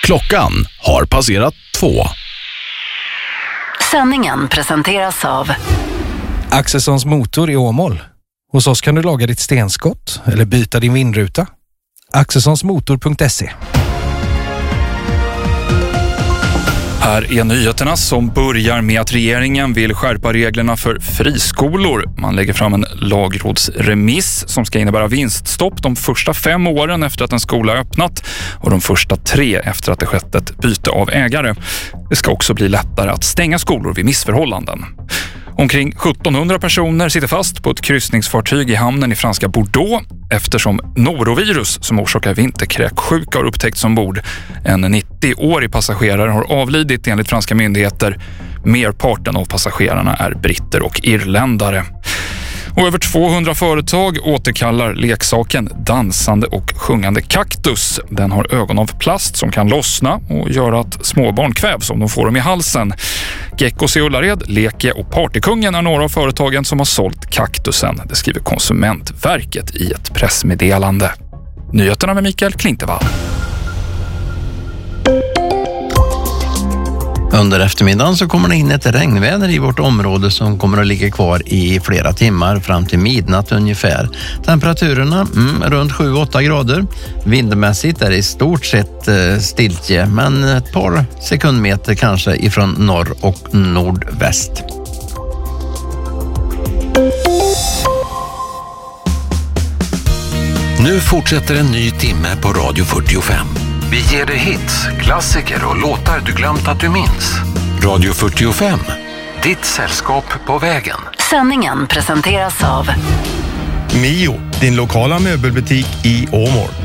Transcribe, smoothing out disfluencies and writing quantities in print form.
Klockan har passerat 2. Sändningen presenteras av Axelssons motor i Åmål. Hos oss kan du laga ditt stenskott eller byta din vindruta. Axelssonsmotor.se. Här är nyheterna som börjar med att regeringen vill skärpa reglerna för friskolor. Man lägger fram en lagrådsremiss som ska innebära vinststopp de första 5 åren efter att en skola öppnat och de första 3 efter att det skett ett byte av ägare. Det ska också bli lättare att stänga skolor vid missförhållanden. Omkring 1700 personer sitter fast på ett kryssningsfartyg i hamnen i franska Bordeaux eftersom norovirus som orsakar vinterkräksjuka har upptäckts ombord. En 90-årig passagerare har avlidit enligt franska myndigheter. Merparten av passagerarna är britter och irländare. Och över 200 företag återkallar leksaken dansande och sjungande kaktus. Den har ögon av plast som kan lossna och göra att småbarn kvävs om de får dem i halsen. Geckos i Ullared, Leke och Partykungen är några av företagen som har sålt kaktusen. Det skriver Konsumentverket i ett pressmeddelande. Nyheterna med Mikael Klintevall. Under eftermiddagen så kommer det in ett regnväder i vårt område som kommer att ligga kvar i flera timmar fram till midnatt ungefär. Temperaturerna runt 7-8 grader. Vindmässigt är det i stort sett stiltje, men ett par sekundmeter kanske ifrån norr och nordväst. Nu fortsätter en ny timme på Radio 45. Vi ger dig hits, klassiker och låtar du glömt att du minns. Radio 45, ditt sällskap på vägen. Sändningen presenteras av Mio, din lokala möbelbutik i Åmål.